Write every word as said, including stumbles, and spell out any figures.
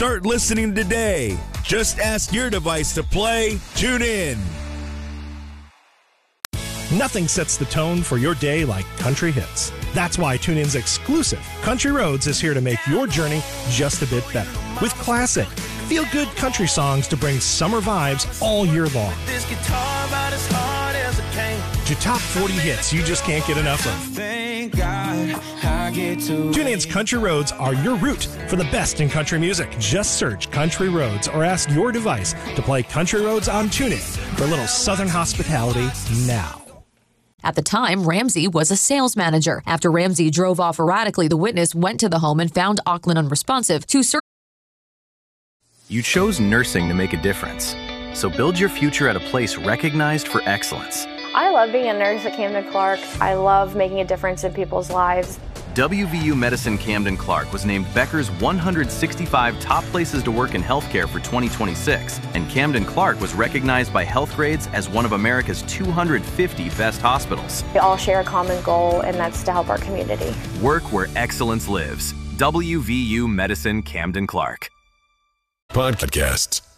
Start listening today. Just ask your device to play TuneIn. Nothing sets the tone for your day like country hits. That's why TuneIn's exclusive Country Roads is here to make your journey just a bit better. With classic, feel-good country songs to bring summer vibes all year long. This guitar about as hard as it came. To top forty hits you just can't get enough of. Thank God I get to TuneIn's Country Roads are your route for the best in country music. Just search Country Roads or ask your device to play Country Roads on TuneIn for a little Southern hospitality now. At the time, Ramsey was a sales manager. After Ramsey drove off erratically, the witness went to the home and found Auckland unresponsive. To search. You chose nursing to make a difference. So build your future at a place recognized for excellence. I love being a nurse at Camden Clark. I love making a difference in people's lives. W V U Medicine Camden Clark was named Becker's one hundred sixty-five top places to work in healthcare for twenty twenty-six, and Camden Clark was recognized by Healthgrades as one of America's two hundred fifty best hospitals. We all share a common goal, and that's to help our community. Work where excellence lives. W V U Medicine Camden Clark. Podcasts.